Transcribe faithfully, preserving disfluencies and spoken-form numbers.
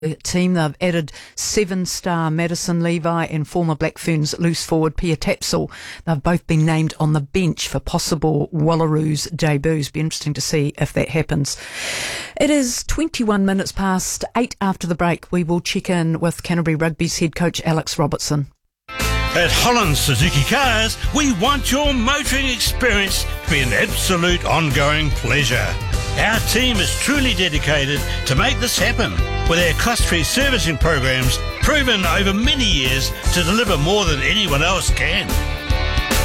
team. They've added seven-star Madison Levi and former Black Ferns loose forward Pia Tapsell. They've both been named on the bench for possible Wallaroos debuts. Be interesting to see if that happens. It is twenty-one minutes past eight after the break. We will check in with Canterbury Rugby's head coach Alex Robertson. At Holland Suzuki Cars, we want your motoring experience to be an absolute ongoing pleasure. Our team is truly dedicated to make this happen, with our cost-free servicing programs proven over many years to deliver more than anyone else can.